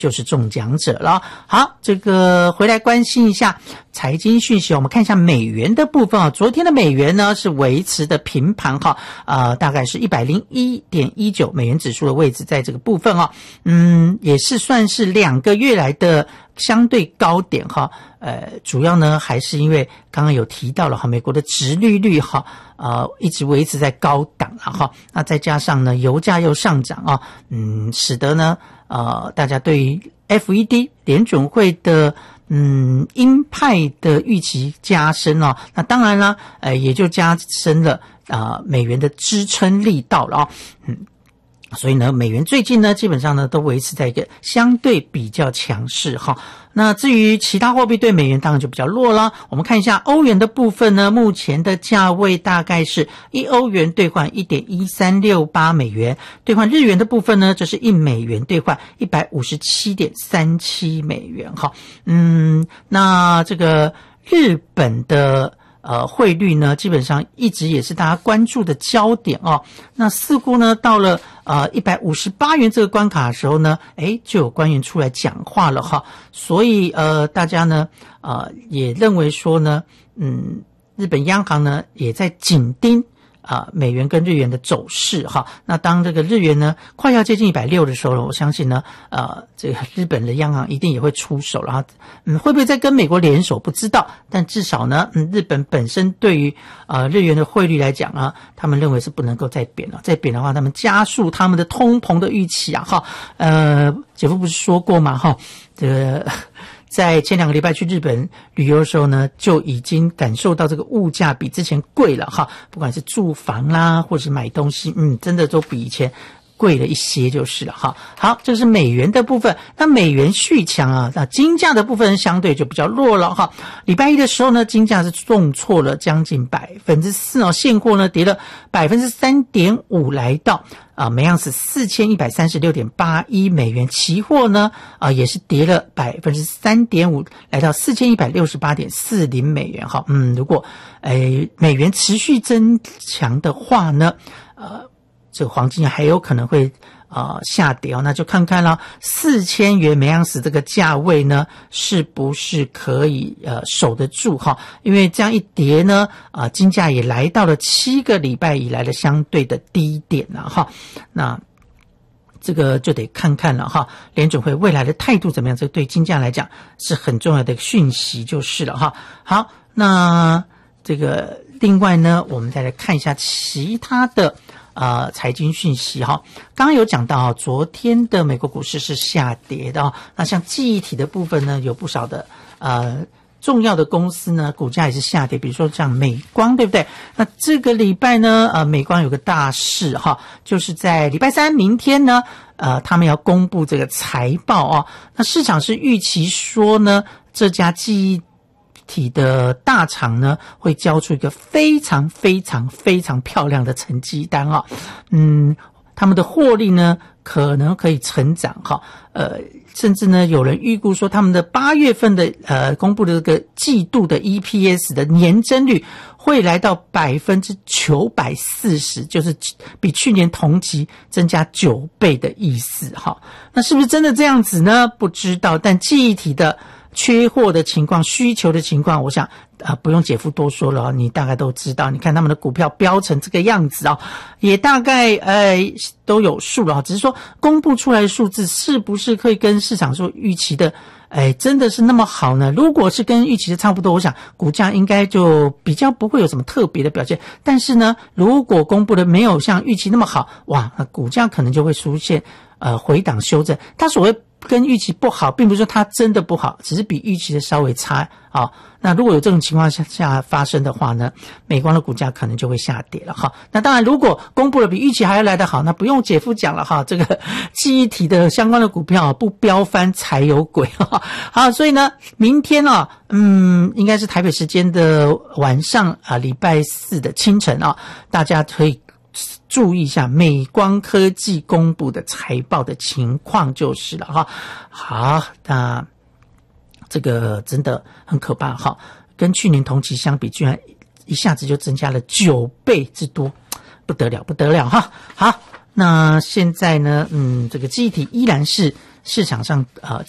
就是中奖者了。好，这个回来关心一下财经讯息，我们看一下美元的部分啊。昨天的美元呢是维持的平盘哈，大概是 101.19 美元指数的位置在这个部分啊，也是算是2个月来的相对高点哈。主要呢还是因为刚刚有提到了哈，美国的殖利率哈，一直维持在高档了哈。那再加上呢油价又上涨啊，使得呢大家对于 FED 联准会的鹰派的预期加深哦，那当然啦，也就加深了美元的支撑力道了所以呢，美元最近呢，基本上呢都维持在一个相对比较强势哈。那至于其他货币对美元当然就比较弱了。我们看一下欧元的部分呢，目前的价位大概是1欧元兑换 1.1368 美元，兑换日元的部分呢，则是1美元兑换 157.37 美元哈。那这个日本的汇率呢，基本上一直也是大家关注的焦点哦。那似乎呢，到了158元这个关卡的时候呢，就有官员出来讲话了哈。所以大家呢，也认为说呢，日本央行呢也在紧盯美元跟日元的走势哈。那当这个日元呢快要接近160的时候，我相信呢这个日本的央行一定也会出手了哈。会不会再跟美国联手不知道，但至少呢日本本身对于日元的汇率来讲啊，他们认为是不能够再贬了，再贬的话他们加速他们的通膨的预期啊哈。姐夫不是说过嘛哈，这个在前2个礼拜去日本旅游的时候呢，就已经感受到这个物价比之前贵了哈，不管是住房啦，或是买东西，真的都比以前贵了一些就是了哈。好，这是美元的部分。那美元续强啊，那金价的部分相对就比较弱了哈。礼拜一的时候呢，金价是重挫了将近 4% 哦，现货呢跌了 3.5% 来到每盎司 4136.81 美元，期货呢也是跌了 3.5% 来到 4168.40 美元哈。如果美元持续增强的话呢，这个黄金还有可能会下跌哦，那就看看了4000元每盎司这个价位呢，是不是可以守得住哈？因为这样一跌呢，金价也来到了7个礼拜以来的相对的低点了哈。那这个就得看看了哈，联准会未来的态度怎么样？这对金价来讲是很重要的讯息就是了哈。好，那这个另外呢，我们再来看一下其他的财经讯息哈。刚刚有讲到昨天的美国股市是下跌的那像记忆体的部分呢，有不少的重要的公司呢股价也是下跌，比如说像美光，对不对？那这个礼拜呢美光有个大事哈，就是在礼拜三明天呢他们要公布这个财报那市场是预期说呢，这家记忆体的大厂呢会交出一个非常非常非常漂亮的成绩单他们的获利呢可能可以成长甚至呢有人预估说他们的8月份的公布的这个季度的 EPS 的年增率会来到 940%， 就是比去年同期增加9倍的意思那是不是真的这样子呢？不知道，但记忆体的缺货的情况，需求的情况，我想不用姐夫多说了你大概都知道。你看他们的股票飙成这个样子也大概都有数了只是说公布出来的数字是不是可以跟市场所预期的真的是那么好呢？如果是跟预期的差不多，我想股价应该就比较不会有什么特别的表现。但是呢，如果公布的没有像预期那么好，哇，那股价可能就会出现回档修正。它所谓跟预期不好，并不是说它真的不好，只是比预期的稍微差那如果有这种情况下发生的话呢，美光的股价可能就会下跌了那当然如果公布了比预期还要来得好，那不用姐夫讲了这个记忆体的相关的股票不飙翻才有鬼好，所以呢明天应该是台北时间的晚上礼拜四的清晨大家可以注意一下美光科技公布的财报的情况就是了好，那这个真的很可怕跟去年同期相比，居然一下子就增加了9倍之多，不得了不得了好，那现在呢这个记忆体依然是市场上